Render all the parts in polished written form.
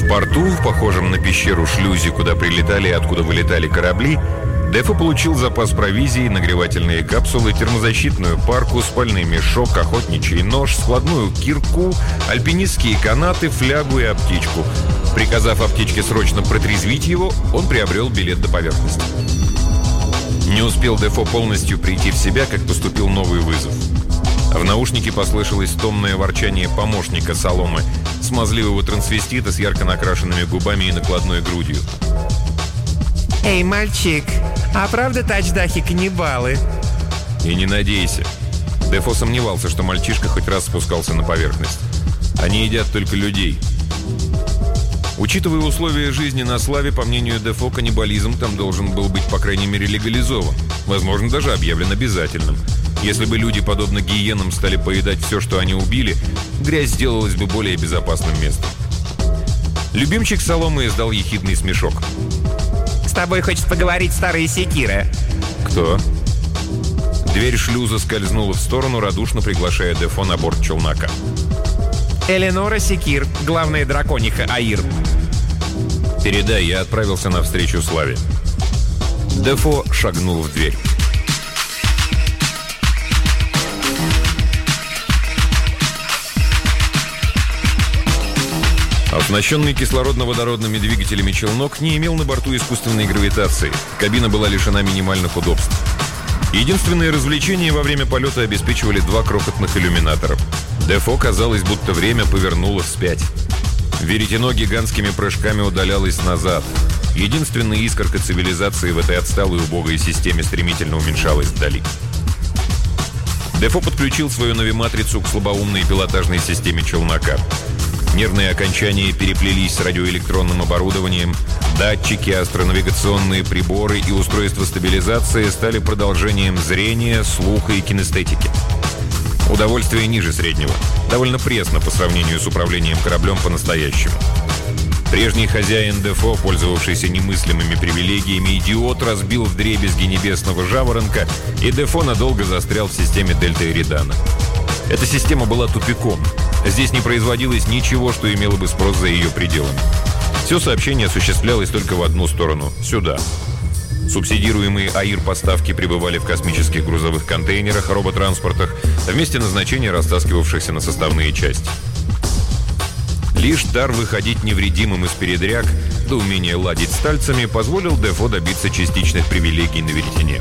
В порту, похожем на пещеру шлюзе, куда прилетали и откуда вылетали корабли, Дефо получил запас провизии, нагревательные капсулы, термозащитную парку, спальный мешок, охотничий нож, складную кирку, альпинистские канаты, флягу и аптечку. Приказав аптечке срочно протрезвить его, он приобрел билет до поверхности. Не успел Дефо полностью прийти в себя, как поступил новый вызов. В наушнике послышалось томное ворчание помощника Соломы, смазливого трансвестита с ярко накрашенными губами и накладной грудью. «Эй, мальчик, а правда тачдахи каннибалы?» И не надейся. Дефо сомневался, что мальчишка хоть раз спускался на поверхность. Они едят только людей. Учитывая условия жизни на Славе, по мнению Дефо, каннибализм там должен был быть, по крайней мере, легализован. Возможно, даже объявлен обязательным. Если бы люди, подобно гиенам, стали поедать все, что они убили, грязь сделалась бы более безопасным местом. Любимчик Соломы издал ехидный смешок. «С тобой хочет поговорить старая секира». «Кто?» Дверь шлюза скользнула в сторону, радушно приглашая Дефо на борт челнока. «Эленора Секир, главная дракониха Аир». «Передай, я отправился навстречу Славе». Дефо шагнул в дверь. Оснащенный кислородно-водородными двигателями челнок не имел на борту искусственной гравитации. Кабина была лишена минимальных удобств. Единственное развлечение во время полета обеспечивали 2 крохотных иллюминатора. Дефо казалось, будто время повернуло вспять. Веретено гигантскими прыжками удалялось назад. Единственная искорка цивилизации в этой отсталой убогой системе стремительно уменьшалась вдали. Дефо подключил свою навиматрицу к слабоумной пилотажной системе челнока. Нервные окончания переплелись с радиоэлектронным оборудованием. Датчики, астронавигационные приборы и устройства стабилизации стали продолжением зрения, слуха и кинестетики. Удовольствие ниже среднего. Довольно пресно по сравнению с управлением кораблем по-настоящему. Прежний хозяин Дефо, пользовавшийся немыслимыми привилегиями, идиот, разбил вдребезги небесного жаворонка, и Дефо надолго застрял в системе Дельта Эридана. Эта система была тупиком. Здесь не производилось ничего, что имело бы спрос за ее пределами. Все сообщение осуществлялось только в одну сторону – сюда. Субсидируемые АИР поставки прибывали в космических грузовых контейнерах, роботранспортах, в месте назначения растаскивавшихся на составные части. Лишь дар выходить невредимым из передряг, да умение ладить с тальцами, позволил Дефо добиться частичных привилегий на Веретене.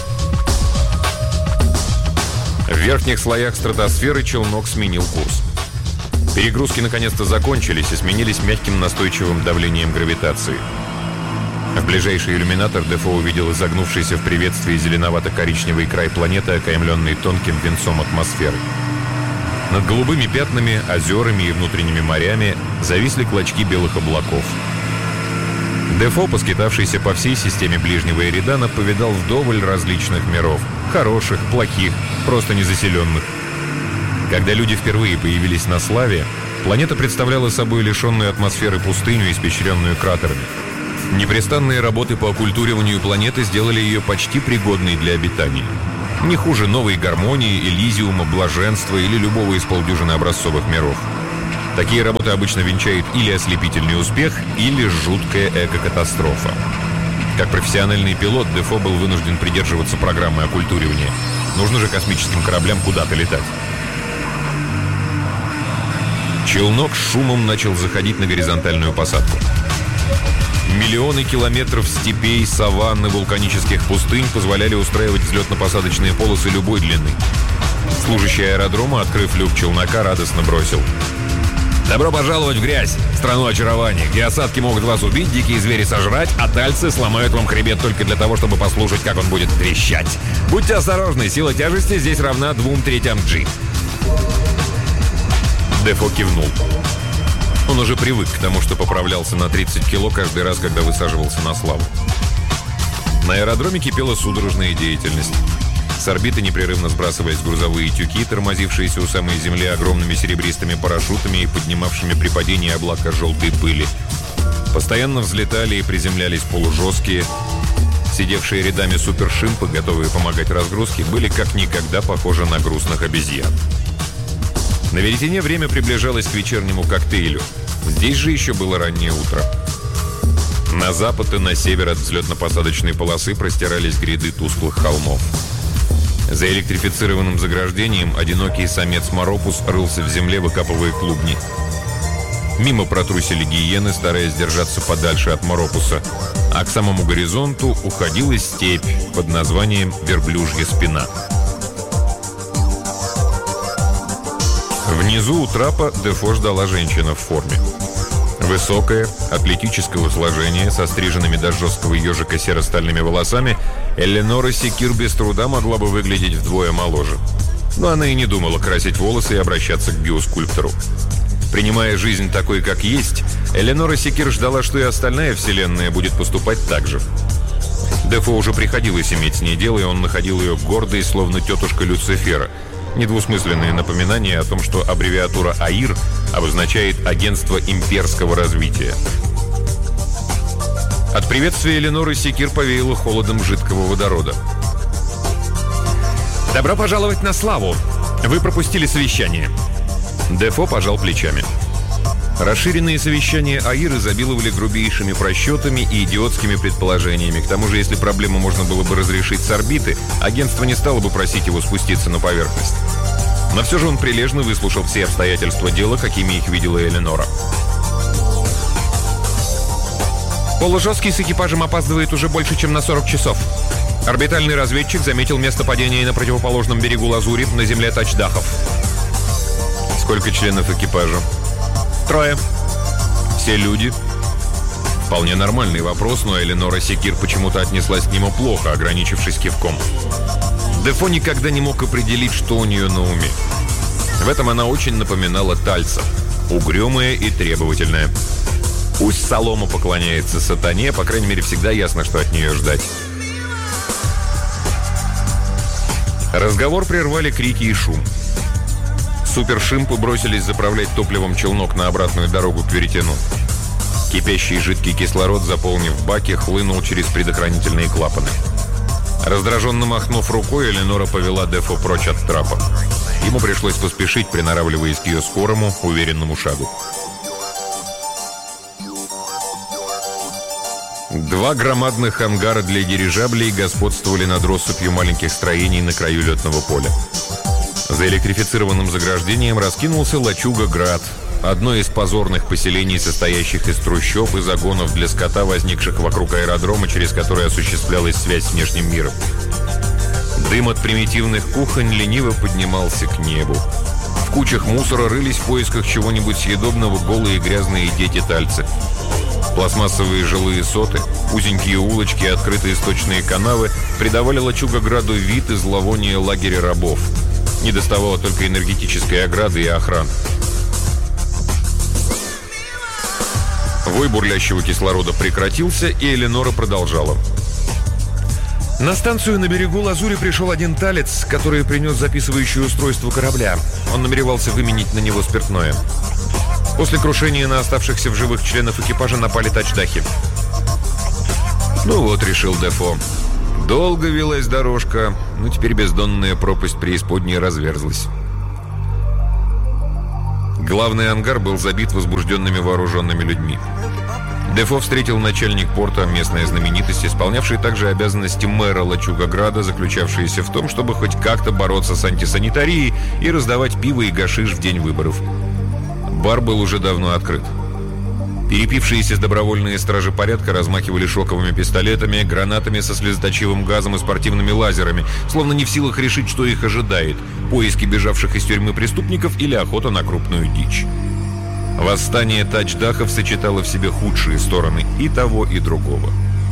В верхних слоях стратосферы челнок сменил курс. Перегрузки наконец-то закончились и сменились мягким настойчивым давлением гравитации. В ближайший иллюминатор Дефо увидел изогнувшийся в приветствии зеленовато-коричневый край планеты, окаймленный тонким венцом атмосферы. Над голубыми пятнами, озерами и внутренними морями зависли клочки белых облаков. Дефо, поскитавшийся по всей системе ближнего Эридана, повидал вдоволь различных миров. Хороших, плохих, просто незаселенных. Когда люди впервые появились на Славе, планета представляла собой лишенную атмосферы пустыню, испещренную кратерами. Непрестанные работы по оккультуриванию планеты сделали ее почти пригодной для обитания. Не хуже Новой Гармонии, Элизиума, Блаженства или любого из полдюжины образцовых миров. Такие работы обычно венчают или ослепительный успех, или жуткая эко-катастрофа. Как профессиональный пилот, Дефо был вынужден придерживаться программы оккультуривания. Нужно же космическим кораблям куда-то летать. Челнок с шумом начал заходить на горизонтальную посадку. Миллионы километров степей, саванны, вулканических пустынь позволяли устраивать взлетно-посадочные полосы любой длины. Служащий аэродрома, открыв люк челнока, радостно бросил: «Добро пожаловать в грязь, страну очарований, где осадки могут вас убить, дикие звери сожрать, а тальцы сломают вам хребет только для того, чтобы послушать, как он будет трещать. Будьте осторожны, сила тяжести здесь равна 2/3 G». Дефо кивнул. Он уже привык к тому, что поправлялся на 30 кило каждый раз, когда высаживался на Славу. На аэродроме кипела судорожная деятельность. С орбиты непрерывно сбрасывались грузовые тюки, тормозившиеся у самой земли огромными серебристыми парашютами и поднимавшими при падении облака желтой пыли. Постоянно взлетали и приземлялись полужесткие. Сидевшие рядами супершимпы, готовые помогать разгрузке, были как никогда похожи на грустных обезьян. На Веретене время приближалось к вечернему коктейлю. Здесь же еще было раннее утро. На запад и на север от взлетно-посадочной полосы простирались гряды тусклых холмов. За электрифицированным заграждением одинокий самец Моропус рылся в земле, выкапывая клубни. Мимо протрусили гиены, стараясь держаться подальше от Моропуса, а к самому горизонту уходила степь под названием Верблюжья спина. Внизу у трапа Дефо ждала женщина в форме. Высокая, атлетического сложения, со стриженными до жесткого ежика серо-стальными волосами, Эленора Секир без труда могла бы выглядеть вдвое моложе. Но она и не думала красить волосы и обращаться к биоскульптору. Принимая жизнь такой, как есть, Эленора Секир ждала, что и остальная вселенная будет поступать так же. Дефо уже приходилось иметь с ней дело, и он находил ее гордой, словно тетушка Люцифера. Недвусмысленное напоминание о том, что аббревиатура АИР обозначает Агентство имперского развития. От приветствия Эленоры Секир повеяло холодом жидкого водорода. «Добро пожаловать на славу! Вы пропустили совещание!» Дефо пожал плечами. Расширенные совещания АИР изобиловали грубейшими просчетами и идиотскими предположениями. К тому же, если проблему можно было бы разрешить с орбиты, агентство не стало бы просить его спуститься на поверхность. Но все же он прилежно выслушал все обстоятельства дела, какими их видела Эленора. Полужесткий с экипажем опаздывает уже больше, чем на 40 часов. Орбитальный разведчик заметил место падения на противоположном берегу Лазури на земле Тачдахов. Сколько членов экипажа? 3. Все люди? Вполне нормальный вопрос, но Эленора Секир почему-то отнеслась к нему плохо, ограничившись кивком. Дефо никогда не мог определить, что у нее на уме. В этом она очень напоминала Тальца. Угрюмая и требовательная. Пусть солома поклоняется сатане, по крайней мере, всегда ясно, что от нее ждать. Разговор прервали крики и шум. Супершимпы бросились заправлять топливом челнок на обратную дорогу к Веретену. Кипящий жидкий кислород, заполнив баки, хлынул через предохранительные клапаны. Раздраженно махнув рукой, Эленора повела Дефо прочь от трапа. Ему пришлось поспешить, приноравливаясь к ее скорому, уверенному шагу. 2 громадных ангара для дирижаблей господствовали над россыпью маленьких строений на краю летного поля. За электрифицированным заграждением раскинулся Лачуга-Град, одно из позорных поселений, состоящих из трущоб и загонов для скота, возникших вокруг аэродрома, через который осуществлялась связь с внешним миром. Дым от примитивных кухонь лениво поднимался к небу. В кучах мусора рылись в поисках чего-нибудь съедобного голые и грязные дети-тальцы. Пластмассовые жилые соты, узенькие улочки и открытые сточные канавы придавали Лачуга-Граду вид и зловоние лагеря рабов. Не доставало только энергетической ограды и охраны. Вой бурлящего кислорода прекратился, и Эленора продолжала. На станцию на берегу Лазури пришел один талец, который принес записывающее устройство корабля. Он намеревался выменить на него спиртное. После крушения на оставшихся в живых членов экипажа напали тачдахи. Ну вот, решил Дефо. Долго велась дорожка, но теперь бездонная пропасть преисподней разверзлась. Главный ангар был забит возбужденными вооруженными людьми. Дефо встретил начальник порта, местная знаменитость, исполнявший также обязанности мэра Лачуга-Града, заключавшиеся в том, чтобы хоть как-то бороться с антисанитарией и раздавать пиво и гашиш в день выборов. Бар был уже давно открыт. Перепившиеся добровольные стражи порядка размахивали шоковыми пистолетами, гранатами со слезоточивым газом и спортивными лазерами, словно не в силах решить, что их ожидает – поиски бежавших из тюрьмы преступников или охота на крупную дичь. Восстание тачдахов сочетало в себе худшие стороны и того, и другого.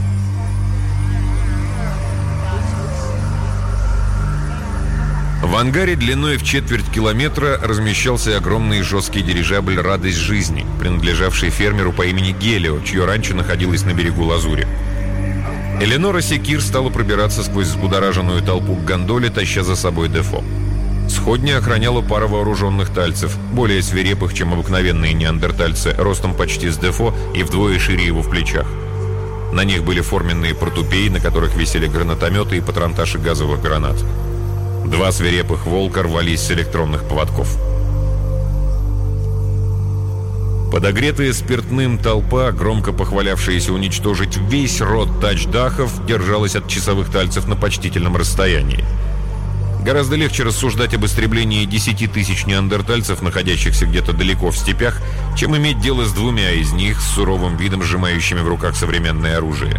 В ангаре длиной в 1/4 километра размещался огромный жесткий дирижабль «Радость жизни», принадлежавший фермеру по имени Гелио, чье ранчо находилось на берегу Лазури. Эленора Секир стала пробираться сквозь взбудораженную толпу к гондоле, таща за собой Дефо. Сходни охраняла пара вооруженных тальцев, более свирепых, чем обыкновенные неандертальцы, ростом почти с Дефо и вдвое шире его в плечах. На них были форменные портупеи, на которых висели гранатометы и патронташи газовых гранат. 2 свирепых волка рвались с электронных поводков. Подогретая спиртным толпа, громко похвалявшаяся уничтожить весь род тачдахов, держалась от часовых тальцев на почтительном расстоянии. Гораздо легче рассуждать об истреблении 10 тысяч неандертальцев, находящихся где-то далеко в степях, чем иметь дело с двумя из них с суровым видом, сжимающими в руках современное оружие.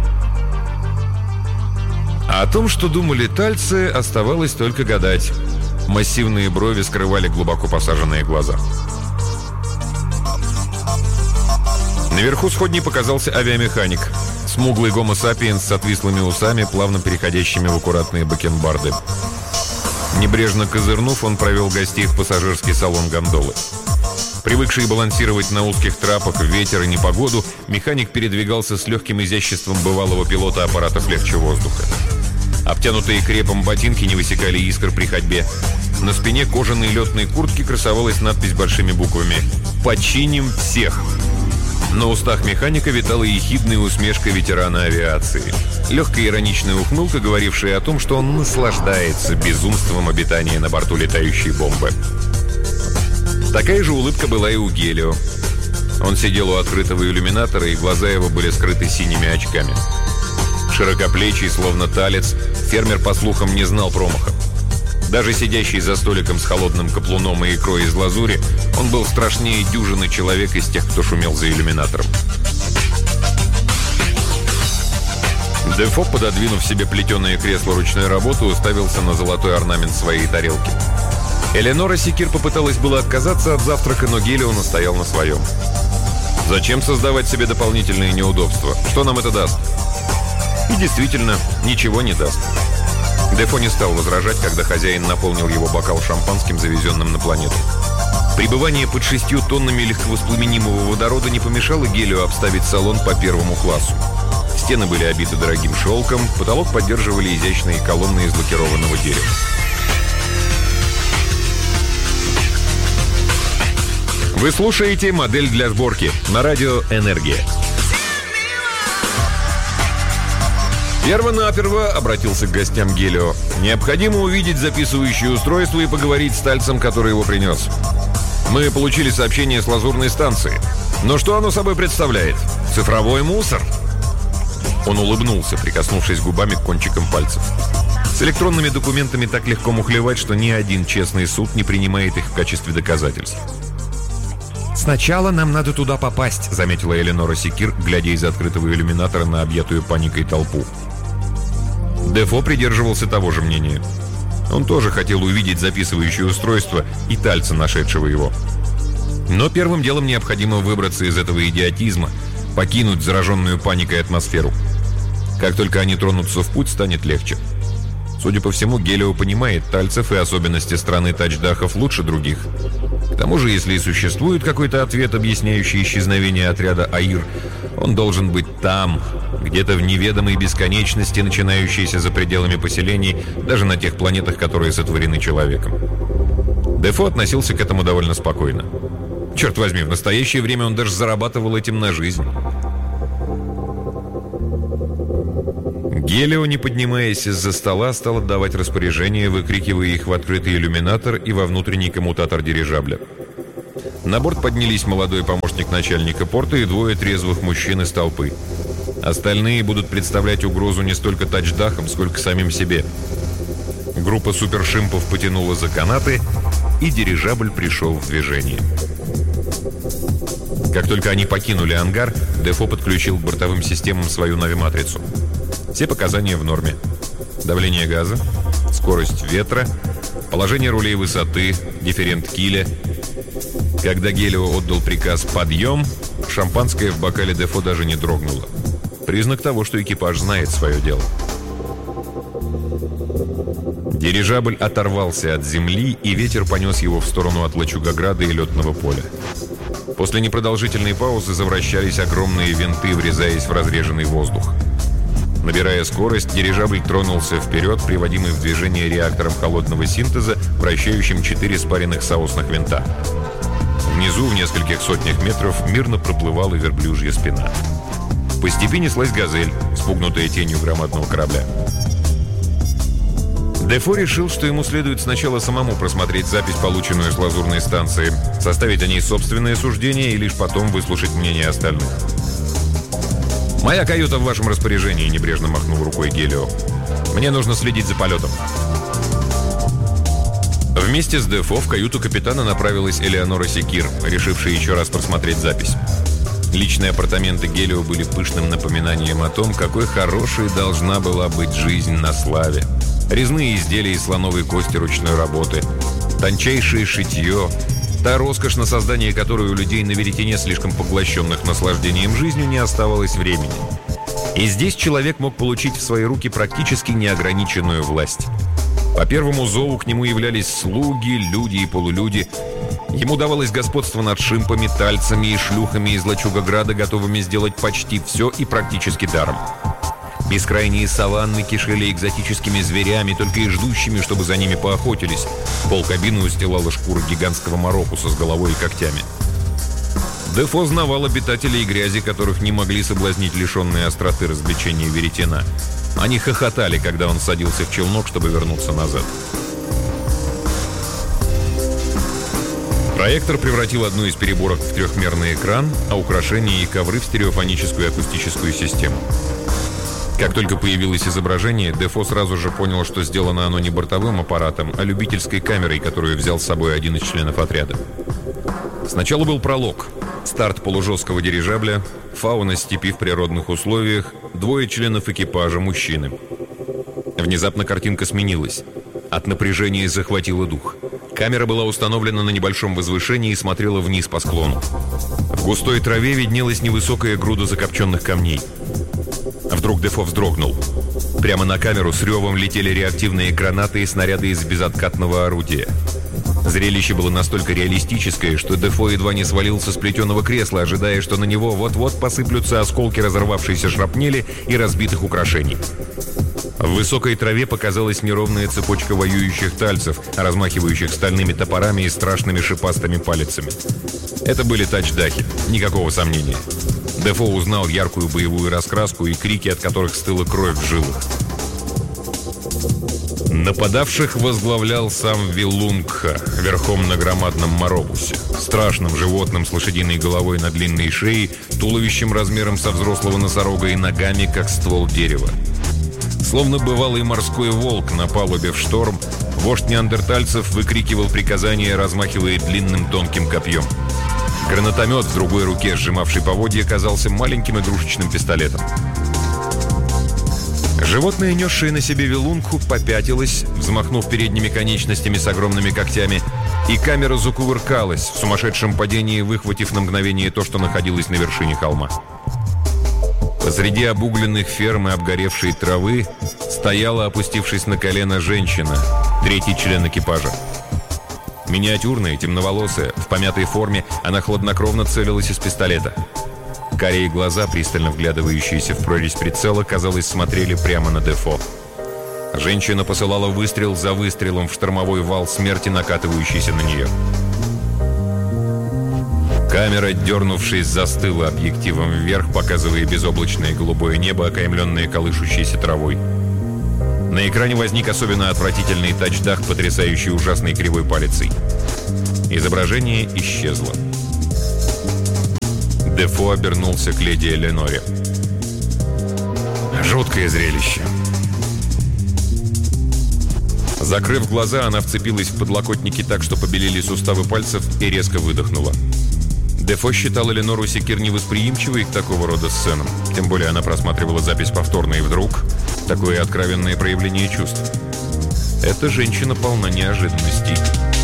А о том, что думали тальцы, оставалось только гадать. Массивные брови скрывали глубоко посаженные глаза. Наверху сходней показался авиамеханик. Смуглый гомо-сапиенс с отвислыми усами, плавно переходящими в аккуратные бакенбарды. Небрежно козырнув, он провел гостей в пассажирский салон гондолы. Привыкший балансировать на узких трапах в ветер и непогоду, механик передвигался с легким изяществом бывалого пилота аппаратов легче воздуха. Обтянутые крепом ботинки не высекали искр при ходьбе. На спине кожаной летной куртки красовалась надпись большими буквами «Починим всех». На устах механика витала ехидная усмешка ветерана авиации. Легкая ироничная ухмылка, говорившая о том, что он наслаждается безумством обитания на борту летающей бомбы. Такая же улыбка была и у Гелио. Он сидел у открытого иллюминатора, и глаза его были скрыты синими очками. Широкоплечий, словно талец, фермер, по слухам, не знал промаха. Даже сидящий за столиком с холодным каплуном и икрой из лазури, он был страшнее дюжины человек из тех, кто шумел за иллюминатором. Дефо, пододвинув себе плетеное кресло ручной работы, уставился на золотой орнамент своей тарелки. Эленора Секир попыталась было отказаться от завтрака, но Гелио настоял на своем. «Зачем создавать себе дополнительные неудобства? Что нам это даст?» И действительно, ничего не даст. Дефо не стал возражать, когда хозяин наполнил его бокал шампанским, завезенным на планету. Пребывание под 6 тоннами легковоспламенимого водорода не помешало Гелио обставить салон по первому классу. Стены были обиты дорогим шелком, потолок поддерживали изящные колонны из лакированного дерева. Вы слушаете «Модель для сборки» на радио «Энергия». Перво-наперво обратился к гостям Гелио. Необходимо увидеть записывающее устройство и поговорить с тальцем, который его принес. Мы получили сообщение с лазурной станции. Но что оно собой представляет? Цифровой мусор? Он улыбнулся, прикоснувшись губами к кончикам пальцев. С электронными документами так легко мухлевать, что ни один честный суд не принимает их в качестве доказательств. «Сначала нам надо туда попасть», — заметила Эленора Секир, глядя из открытого иллюминатора на объятую паникой толпу. Дефо придерживался того же мнения. Он тоже хотел увидеть записывающее устройство и тальца, нашедшего его. Но первым делом необходимо выбраться из этого идиотизма, покинуть зараженную паникой атмосферу. Как только они тронутся в путь, станет легче. Судя по всему, Гелио понимает тальцев и особенности страны тачдахов лучше других. К тому же, если и существует какой-то ответ, объясняющий исчезновение отряда Аир, он должен быть там, где-то в неведомой бесконечности, начинающейся за пределами поселений, даже на тех планетах, которые сотворены человеком. Дефо относился к этому довольно спокойно. Черт возьми, в настоящее время он даже зарабатывал этим на жизнь. Гелио, не поднимаясь из-за стола, стал отдавать распоряжения, выкрикивая их в открытый иллюминатор и во внутренний коммутатор дирижабля. На борт поднялись молодой помощник начальника порта и 2 трезвых мужчин из толпы. Остальные будут представлять угрозу не столько тачдахам, сколько самим себе. Группа супершимпов потянула за канаты, и дирижабль пришел в движение. Как только они покинули ангар, Дефо подключил к бортовым системам свою навиматрицу. Все показания в норме. Давление газа, скорость ветра, положение рулей высоты, дифферент киля. Когда Гелио отдал приказ «подъем», шампанское в бокале Дефо даже не дрогнуло. Признак того, что экипаж знает свое дело. Дирижабль оторвался от земли, и ветер понес его в сторону от Лачугограда и летного поля. После непродолжительной паузы завращались огромные винты, врезаясь в разреженный воздух. Набирая скорость, дирижабль тронулся вперед, приводимый в движение реактором холодного синтеза, вращающим 4 спаренных соосных винта. Внизу, в нескольких сотнях метров, мирно проплывала верблюжья спина. По степи неслась газель, спугнутая тенью громадного корабля. Дефо решил, что ему следует сначала самому просмотреть запись, полученную с лазурной станции, составить о ней собственное суждение и лишь потом выслушать мнение остальных. «Моя каюта в вашем распоряжении», — небрежно махнул рукой Гелио. «Мне нужно следить за полетом». Вместе с Дефо в каюту капитана направилась Элеонора Секир, решившая еще раз просмотреть запись. Личные апартаменты Гелио были пышным напоминанием о том, какой хорошей должна была быть жизнь на славе. Резные изделия из слоновой кости ручной работы, тончайшее шитье, та роскошь, на создание которой у людей на веретене, слишком поглощенных наслаждением жизнью, не оставалось времени. И здесь человек мог получить в свои руки практически неограниченную власть. По первому зову к нему являлись слуги, люди и полулюди. Ему давалось господство над шимпами, тальцами и шлюхами из Лачугограда, готовыми сделать почти все и практически даром. Бескрайние саванны кишели экзотическими зверями, только и ждущими, чтобы за ними поохотились. Полкабины устилала шкура гигантского морокуса с головой и когтями. Дефо знавал обитателей грязи, которых не могли соблазнить лишенные остроты развлечения веретена. Они хохотали, когда он садился в челнок, чтобы вернуться назад. Проектор превратил одну из переборок в трехмерный экран, а украшения и ковры в стереофоническую и акустическую систему. Как только появилось изображение, Дефо сразу же понял, что сделано оно не бортовым аппаратом, а любительской камерой, которую взял с собой один из членов отряда. Сначала был пролог. Старт полужесткого дирижабля, фауна степи в природных условиях, двое членов экипажа, мужчины. Внезапно картинка сменилась. От напряжения захватило дух. Камера была установлена на небольшом возвышении и смотрела вниз по склону. В густой траве виднелась невысокая груда закопченных камней. Вдруг Дефо вздрогнул. Прямо на камеру с ревом летели реактивные гранаты и снаряды из безоткатного орудия. Зрелище было настолько реалистическое, что Дефо едва не свалился с плетеного кресла, ожидая, что на него вот-вот посыплются осколки разорвавшейся шрапнели и разбитых украшений. В высокой траве показалась неровная цепочка воюющих тальцев, размахивающих стальными топорами и страшными шипастыми палицами. Это были тачдахи, никакого сомнения. Дефо узнал яркую боевую раскраску и крики, от которых стыла кровь в жилах. Нападавших возглавлял сам Вилунгха, верхом на громадном морокусе, страшным животным с лошадиной головой на длинной шее, туловищем размером со взрослого носорога и ногами, как ствол дерева. Словно бывалый морской волк на палубе в шторм, вождь неандертальцев выкрикивал приказания, размахивая длинным тонким копьем. Гранатомет в другой руке, сжимавший поводья, казался маленьким игрушечным пистолетом. Животное, несшее на себе Вилунгху, попятилось, взмахнув передними конечностями с огромными когтями, и камера закувыркалась, в сумасшедшем падении выхватив на мгновение то, что находилось на вершине холма. Посреди обугленных ферм и обгоревшей травы стояла, опустившись на колено, женщина, третий член экипажа. Миниатюрная, темноволосая, в помятой форме, она хладнокровно целилась из пистолета. Карие глаза, пристально вглядывающиеся в прорезь прицела, казалось, смотрели прямо на Дефо. Женщина посылала выстрел за выстрелом в штормовой вал смерти, накатывающийся на нее. Камера, дернувшись, застыла объективом вверх, показывая безоблачное голубое небо, окаймленное колышущейся травой. На экране возник особенно отвратительный тачдах, потрясающий ужасной кривой палицей. Изображение исчезло. Дефо обернулся к леди Эленоре. Жуткое зрелище. Закрыв глаза, она вцепилась в подлокотники так, что побелели суставы пальцев, и резко выдохнула. Дефо считал Эленору Секир невосприимчивой к такого рода сценам. Тем более она просматривала запись повторно, и вдруг такое откровенное проявление чувств. Эта женщина полна неожиданностей.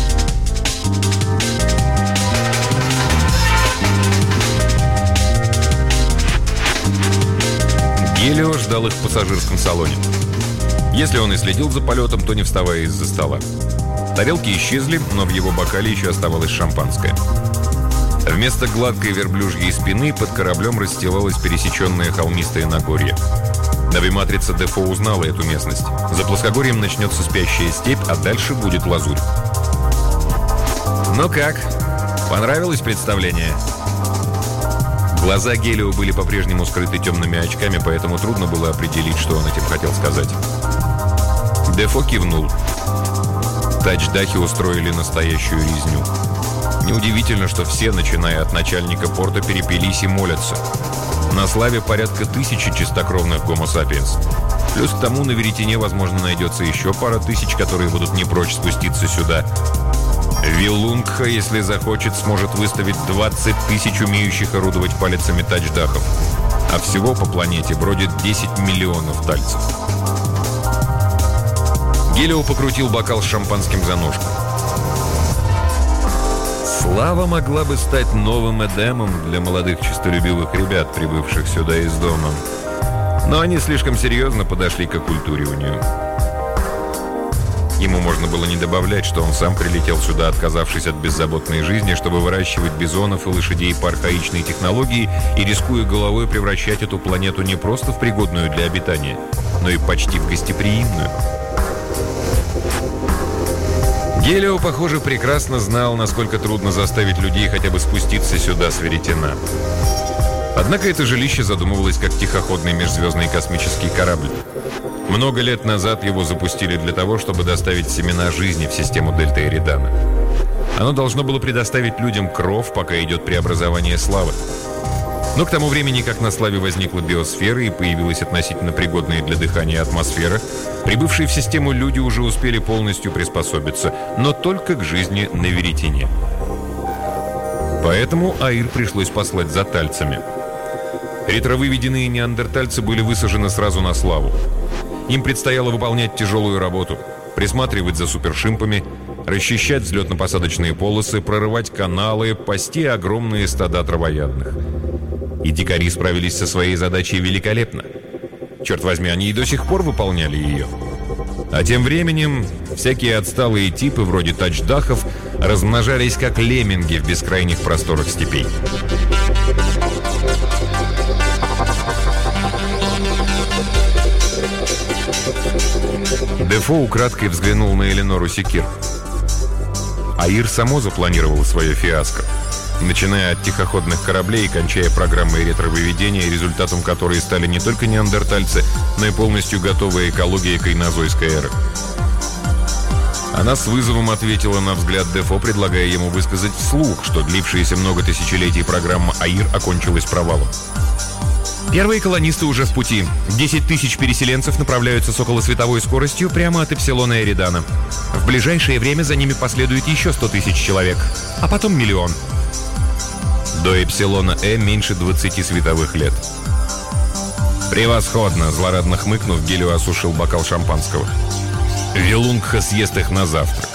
Гелио ждал их в пассажирском салоне. Если он и следил за полетом, то не вставая из-за стола. Тарелки исчезли, но в его бокале еще оставалось шампанское. Вместо гладкой верблюжьей спины под кораблем расстилалась пересеченная холмистая Нагорье. Навиматрица Дефо узнала эту местность. За плоскогорьем начнется спящая степь, а дальше будет лазурь. «Ну как? Понравилось представление?» Глаза Гелио были по-прежнему скрыты темными очками, поэтому трудно было определить, что он этим хотел сказать. Дефо кивнул. Тачдахи устроили настоящую резню. Неудивительно, что все, начиная от начальника порта, перепились и молятся. На славе порядка 1000 чистокровных гомо сапиенс. Плюс к тому на Веретене, возможно, найдется еще пара тысяч, которые будут не прочь спуститься сюда. Вилунгха, если захочет, сможет выставить 20 тысяч умеющих орудовать палицами тачдахов. А всего по планете бродит 10 миллионов тальцев. Гелио покрутил бокал с шампанским за ножку. Слава могла бы стать новым Эдемом для молодых честолюбивых ребят, прибывших сюда из дома. Но они слишком серьезно подошли к оккультуриванию. Ему можно было не добавлять, что он сам прилетел сюда, отказавшись от беззаботной жизни, чтобы выращивать бизонов и лошадей по архаичной технологии и, рискуя головой, превращать эту планету не просто в пригодную для обитания, но и почти в гостеприимную. Гелио, похоже, прекрасно знал, насколько трудно заставить людей хотя бы спуститься сюда с Веретена. Однако это жилище задумывалось как тихоходный межзвездный космический корабль. Много лет назад его запустили для того, чтобы доставить семена жизни в систему Дельта Эридана. Оно должно было предоставить людям кров, пока идет преобразование славы. Но к тому времени, как на славе возникла биосфера и появилась относительно пригодная для дыхания атмосфера, прибывшие в систему люди уже успели полностью приспособиться, но только к жизни на Веретене. Поэтому Аир пришлось послать за тальцами. Ретровыведенные неандертальцы были высажены сразу на славу. Им предстояло выполнять тяжелую работу, присматривать за супершимпами, расчищать взлетно-посадочные полосы, прорывать каналы, пасти огромные стада травоядных. И дикари справились со своей задачей великолепно. Черт возьми, они и до сих пор выполняли ее. А тем временем всякие отсталые типы, вроде тачдахов, размножались как лемминги в бескрайних просторах степей. Дефо украдкой взглянул на Эленору Секир. Аир само запланировал свое фиаско, начиная от тихоходных кораблей и кончая программой ретровыведения, результатом которой стали не только неандертальцы, но и полностью готовая экология кайнозойской эры. Она с вызовом ответила на взгляд Дефо, предлагая ему высказать вслух, что длившаяся много тысячелетий программа Аир окончилась провалом. Первые колонисты уже в пути. 10 тысяч переселенцев направляются с околосветовой скоростью прямо от Эпсилона Эридана. В ближайшее время за ними последует еще 100 тысяч человек, а потом 1 миллион. До Эпсилона меньше 20 световых лет. «Превосходно!» — злорадно хмыкнув, Гелио осушил бокал шампанского. «Вилунгха съест их на завтрак».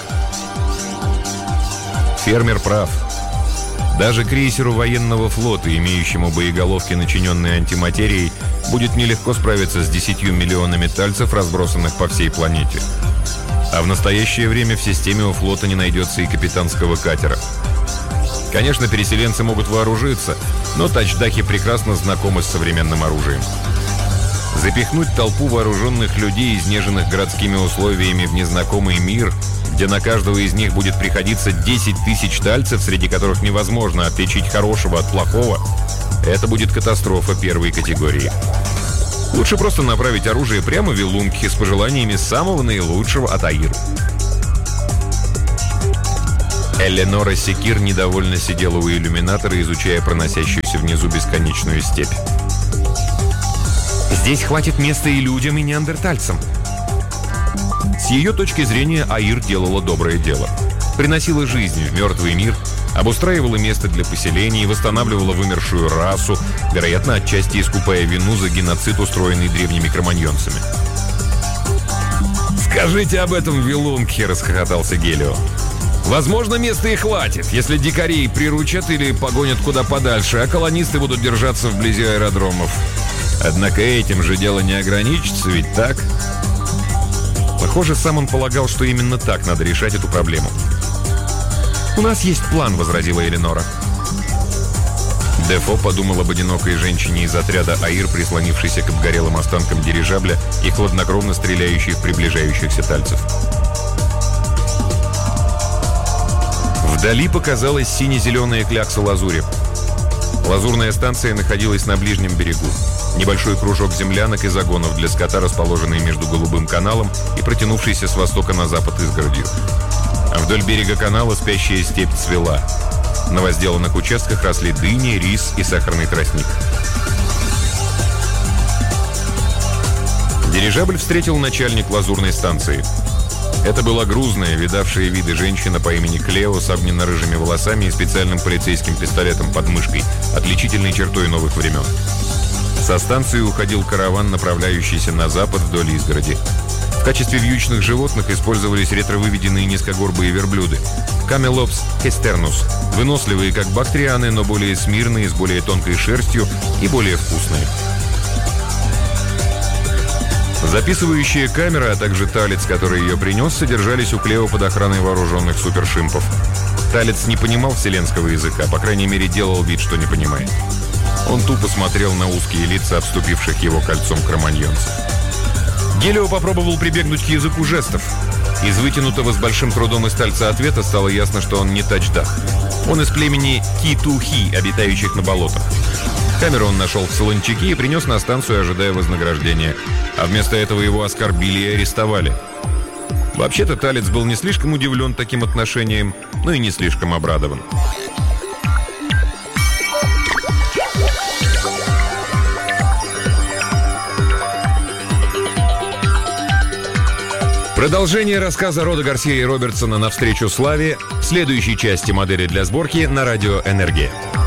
Фермер прав. Даже крейсеру военного флота, имеющему боеголовки, начиненные антиматерией, будет нелегко справиться с 10 миллионами тальцев, разбросанных по всей планете. А в настоящее время в системе у флота не найдется и капитанского катера. Конечно, переселенцы могут вооружиться, но тачдахи прекрасно знакомы с современным оружием. Запихнуть толпу вооруженных людей, изнеженных городскими условиями, в незнакомый мир, где на каждого из них будет приходиться 10 тысяч тальцев, среди которых невозможно отличить хорошего от плохого, это будет катастрофа первой категории. Лучше просто направить оружие прямо в Вилунгхе с пожеланиями самого наилучшего от Аир. Эленора Секир недовольно сидела у иллюминатора, изучая проносящуюся внизу бесконечную степь. «Здесь хватит места и людям, и неандертальцам». С ее точки зрения Аир делала доброе дело. Приносила жизнь в мертвый мир, обустраивала место для поселений, восстанавливала вымершую расу, вероятно, отчасти искупая вину за геноцид, устроенный древними кроманьонцами. «Скажите об этом в Вилунгхе», — расхохотался Гелио. «Возможно, места и хватит, если дикарей приручат или погонят куда подальше, а колонисты будут держаться вблизи аэродромов. Однако этим же дело не ограничится, ведь так?» Похоже, сам он полагал, что именно так надо решать эту проблему. «У нас есть план», — возразила Эленора. Дефо подумал об одинокой женщине из отряда Аир, прислонившейся к обгорелым останкам дирижабля и хладнокровно стреляющей в приближающихся тальцев. Вдали показалась сине-зеленая клякса лазури. Лазурная станция находилась на ближнем берегу. Небольшой кружок землянок и загонов для скота, расположенный между Голубым каналом и протянувшийся с востока на запад изгородью. А вдоль берега канала спящая степь цвела. На возделанных участках росли дыни, рис и сахарный тростник. Дирижабль встретил начальник лазурной станции. Это была грузная, видавшая виды женщина по имени Клео с огненно-рыжими волосами и специальным полицейским пистолетом под мышкой, отличительной чертой новых времен. Со станции уходил караван, направляющийся на запад вдоль изгороди. В качестве вьючных животных использовались ретровыведенные низкогорбые верблюды Камелопс хестернус, выносливые как бактрианы, но более смирные, с более тонкой шерстью и более вкусные. Записывающая камера, а также талец, который ее принес, содержались у Клео под охраной вооруженных супершимпов. Талец не понимал вселенского языка, по крайней мере, делал вид, что не понимает. Он тупо смотрел на узкие лица обступивших его кольцом кроманьонцев. Гелио попробовал прибегнуть к языку жестов. Из вытянутого с большим трудом из тальца ответа стало ясно, что он не тачдах. Он из племени Ки-Ту-Хи, обитающих на болотах. Камеру он нашел в Солончаке и принес на станцию, ожидая вознаграждения. А вместо этого его оскорбили и арестовали. Вообще-то талец был не слишком удивлен таким отношением, но и не слишком обрадован. Продолжение рассказа Рода Гарсия и Робертсона «Навстречу славе» в следующей части «Модели для сборки» на радио «Энергия».